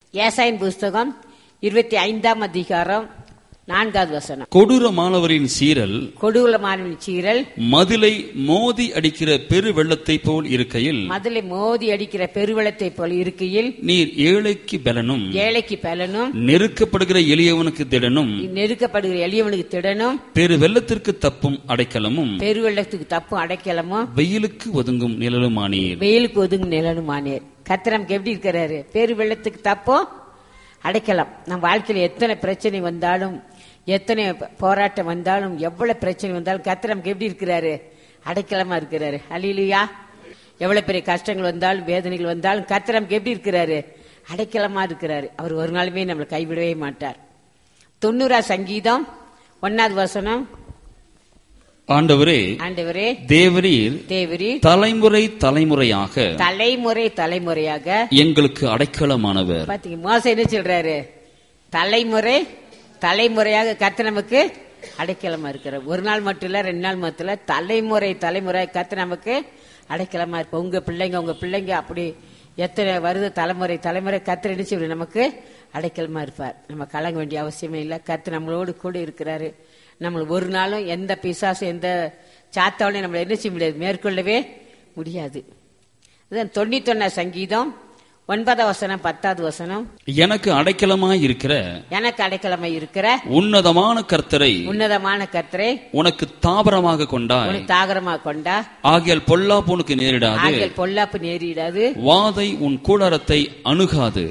ஏசாயின் புஸ்தகம் 25ஆம் அதிகாரம் 4வது வசனம். கொடூரமானவரின் சீரல் கொடூரமானவரின் சீரல் மதிலை மோதி அடிக்கிற பெரு வெள்ளத்தை போல் இருக்கையில், மதிலை மோதி அடிக்கிற பெருவெள்ளத்தை போல் இருக்கையில், நீர் ஏழைக்கு பலனும் ஏழைக்கு பலனும் நெருக்கப்படுகிற எளியவனுக்கு திடனும் நெருக்கப்படுகிற எளியவனுக்கு திடனும் பெரு வெள்ளத்திற்கு தப்பும் அடைக்கலமும் பெருவெள்ளத்துக்கு தப்பும் அடைக்கலமும் வெயிலுக்கு ஒதுங்கும் நிழலுமானீர். வெயிலுக்கு ஒதுங்கும் நிழலுமானீர். கர்த்தர் நமக்கு எப்படி இருக்கிறாரு? பெருவெள்ளத்துக்கு தப்பும் அடைக்கலாம். நம்ம வாழ்க்கையில எத்தனை பிரச்சனை வந்தாலும், எத்தனை போராட்டம் வந்தாலும், எவ்வளவு பிரச்சனை வந்தாலும் கர்த்தர் நமக்கு எப்படி இருக்கிறாரு? அடைக்கலமா இருக்கிறாரு. அல்லேலூயா. எவ்வளவு பெரிய கஷ்டங்கள் வந்தாலும், வேதனைகள் வந்தாலும் கர்த்தர் நமக்கு எப்படி இருக்கிறாரு? அடைக்கலமா இருக்கிறாரு. அவர் ஒரு நாளுமே நம்மளை கைவிடவே மாட்டார். 90 சங்கீதம் 1வது வசனம். ஆண்டவரே, ஆண்டவரே, தேவரீர் தலைமுறை தலைமுறையாக தலைமுறை தலைமுறையாக எங்களுக்கு அடைக்கலமானவர். பாத்தீங்க, மோசே என்ன சொல்றாரு? தலைமுறை தலைமுறையாக கர்த்தர் நமக்கு அடைக்கலமா இருக்கிறார். ஒரு நாள் மட்டும் இல்ல, 2 நாள் மட்டும் இல்ல, தலைமுறை தலைமுறை கர்த்தர் நமக்கு அடைக்கலமா இருப்ப. உங்க பிள்ளைங்க அப்படி எத்தனை வருது தலைமுறை தலைமுறை கர்த்தர் என்ன செய்வார்? நமக்கு அடைக்கலமா இருப்பார். நம்ம கலங்க வேண்டிய அவசியமே இல்லை. கர்த்தர் நம்மளோடு கூட இருக்கிறாரு. நம்ம ஒரு நாளும் எந்த பிசாசும் எந்த சாத்தாவளையும் நம்மளை என்ன செய்ய முடியாது, மேற்கொள்ளவே முடியாது. 91 சங்கீதம் 9வது வசனம் 10வது வசனம். எனக்கு அடைக்கலமாய் இருக்கிற உன்னதமான கர்த்தரை உனக்கு தாபரமாக கொண்டா ஆகியால் பொல்லாப்பு உனக்கு நேரிடாது. வாதை உன் கூடாரத்தை அணுகாது.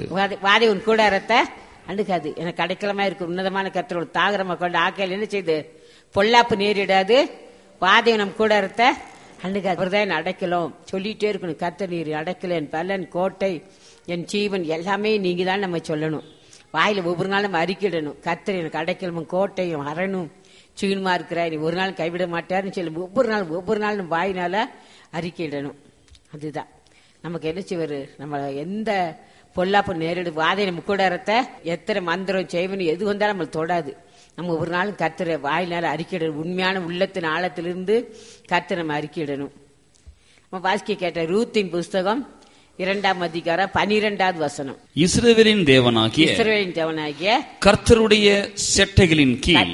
எனக்கு அடைக்கலமா இருக்கு உன்னதமான கர்த்தரோட தாகரமா கொண்டு ஆக்கையில் என்ன செய்து பொல்லாப்பு நேரிடாது. வாதை நம் கூடாரத்தை அணுகாது. அவர்தான் அடைக்கலம் சொல்லிட்டே இருக்கணும். கர்த்தர் நீர் அடைக்கல, என் பலன், கோட்டை, என் ஜீவன் எல்லாமே நீங்க தான் நம்ம சொல்லணும். வாயில ஒவ்வொரு நாளும் அறிக்கிடணும். கர்த்தர் எனக்கு அடைக்கலமும் கோட்டையும் அரணும் சீனுமா இருக்கிறார், நீ ஒரு நாள் கைவிட மாட்டாருன்னு சொல்லி ஒவ்வொரு நாளும் வாயினால அறிக்கையிடணும். அதுதான் நமக்கு என்ன செய்வாரு? நம்ம எந்த பொல்லாப்பு நேரிடு வாதை நம்ம கூடாரத்தை எத்தனை மந்திரம் செய்வனு எது வந்தாலும் நம்மளை தொடாது. நம்ம ஒரு நாளும் கர்த்தரை வாயினால அறிக்கையிடணும். உண்மையான உள்ளத்தின் ஆழத்திலிருந்து கர்த்தரை நம்ம அறிக்கையிடணும். நம்ம வாசிக்க கேட்ட ரூத்தின் புஸ்தகம் 2ஆம் அதிகாரம் 12வது வசனம். இஸ்ரவேலின் தேவனாகிய கர்த்தருடைய செட்டைகளின் கீழ்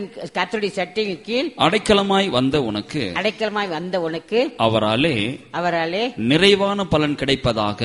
அடைக்கலமாய் வந்த உனக்கு அவராலே நிறைவான பலன் கிடைப்பதாக.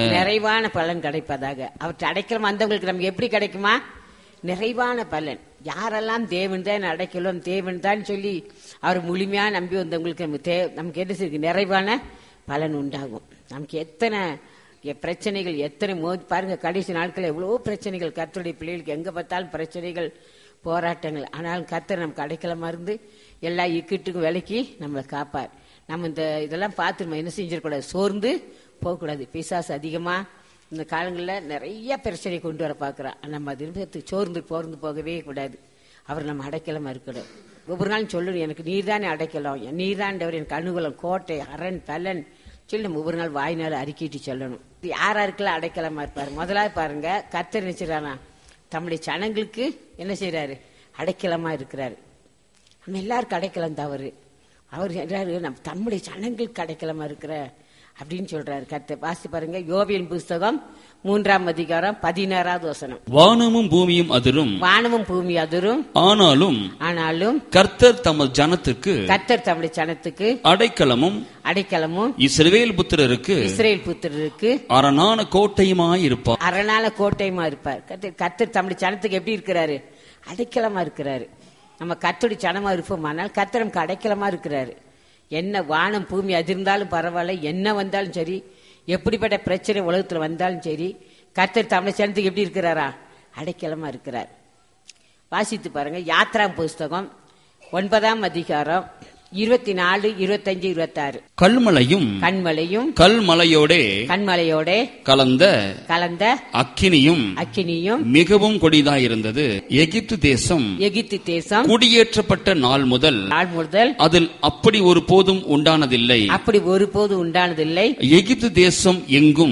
அவற்றை அடைக்கலம் வந்தவங்களுக்கு நமக்கு எப்படி கிடைக்குமா? நிறைவான பலன். யாரெல்லாம் தேவன் தான் அடைக்கலம், தேவன் தான் சொல்லி அவர் முழுமையா நம்பி வந்தவங்களுக்கு நமக்கு என்ன செய்யுது? நிறைவான பலன் உண்டாகும். நமக்கு எத்தனை பிரச்சனைகள், எத்தனை பாருங்க, கடைசி நாட்கள் எவ்வளவோ பிரச்சனைகள். கர்த்தருடைய பிள்ளைகளுக்கு எங்க பார்த்தாலும் பிரச்சனைகள், போராட்டங்கள். ஆனாலும் கர்த்தர் நமக்கு அடைக்கலமா இருந்து எல்லா இக்கட்டுக்கும் விலக்கி நம்மளை காப்பார். நம்ம இதெல்லாம் பார்த்து நம்ம என்ன செஞ்சிடக்கூடாது? சோர்ந்து போகக்கூடாது. பிசாசு அதிகமா இந்த காலங்களில் நிறைய பிரச்சனை கொண்டு வர பார்க்கிறான். நம்ம அது சோர்ந்து போகவே கூடாது. அவர் நம்ம அடைக்கலமா இருக்கணும். ஒவ்வொரு நாளும் சொல்லணும், எனக்கு நீர்தானே அடைக்கலாம், நீர்தாண்டவர் எனக்கு அனுகூலம், கோட்டை, அரண், பலன் சொல்லி நம்ம ஒவ்வொரு நாள் வாயினால அறிக்கிட்டு சொல்லணும். யாருக்கெல்லாம் அடைக்கலமா இருப்பாரு? முதலாவது பாருங்க, கர்த்தர் நினைச்சிடறானா தம்முடைய ஜனங்களுக்கு என்ன செய்யறாரு? அடைக்கலமா இருக்கிறாரு. நம்ம எல்லாருக்கும் அடைக்கலம் தவறு. அவர் நம்ம தம்முடைய ஜனங்களுக்கு அடைக்கலமா இருக்கிற அப்படின்னு சொல்றாரு கர்த்தர். வாசி பாருங்க, யோபின் புஸ்தகம் 3ஆம் அதிகாரம் 16வது வசனம். வானமும் பூமியும் அதிரும், ஆனாலும் கர்த்தர் தமது ஜனத்துக்கு அடைக்கலமும் இஸ்ரவேல் புத்திரருக்கு அரணான கோட்டையுமாய் இருப்பார். கர்த்தர் தம்முடைய ஜனத்துக்கு எப்படி இருக்கிறாரு? அடைக்கலமா இருக்கிறாரு. நம்ம கர்த்தருடைய ஜனமா இருப்போமானால் கர்த்தர் நமக்கு அடைக்கலமா இருக்கிறாரு. என்ன வானம் பூமி அதிர்ந்தாலும் பரவாயில்ல, என்ன வந்தாலும் சரி, எப்படிப்பட்ட பிரச்சனை உலகத்துல வந்தாலும் சரி, கர்த்தர் தமிழ் சனத்துக்கு எப்படி இருக்கிறாரா? அடைக்கலமா இருக்கிறார். வாசித்து பாருங்க, யாத்ரா புஸ்தகம் 9ஆம் அதிகாரம் 24, 25, 26. கல்மலையும் கல்மலையோடே கலந்த அக்கினியும் மிகவும் கொடிதாயிருந்தது. எகிப்து தேசம் குடியேற்றப்பட்ட நாள் முதல் அதில் அப்படி ஒரு போதும் உண்டானதில்லை. எகிப்து தேசம் எங்கும்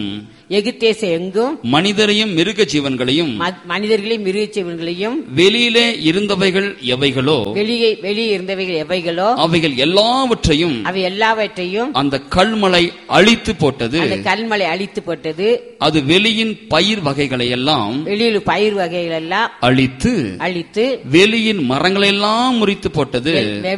எகிப்தேசம் எங்கும் மனிதரையும் மிருக ஜீவன்களையும் மனிதர்களையும் மிருகஜீவன்களையும் வெளியிலே இருந்தவைகள் எவைகளோ வெளியே இருந்தவைகள் எவைகளோ அவைகள் எல்லாவற்றையும் அவை எல்லாவற்றையும் அந்த கல்மலை அழித்து போட்டது. அந்த கல்மலை அழித்து போட்டது. அது வெளியின் பயிர் வகைகளை எல்லாம் வெளியில் பயிர் வகைகள் எல்லாம் அழித்து அழித்து வெளியின் மரங்களெல்லாம் முறித்து போட்டது.